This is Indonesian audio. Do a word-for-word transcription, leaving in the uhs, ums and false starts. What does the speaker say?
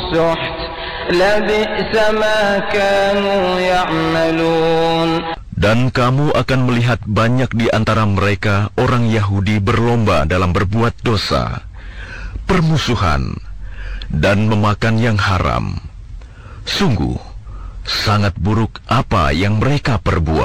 السحت لبئس ما كانوا يعملون. Dan kamu akan melihat banyak di antara mereka orang Yahudi berlomba dalam berbuat dosa, permusuhan, dan memakan yang haram. Sungguh, sangat buruk apa yang mereka perbuat.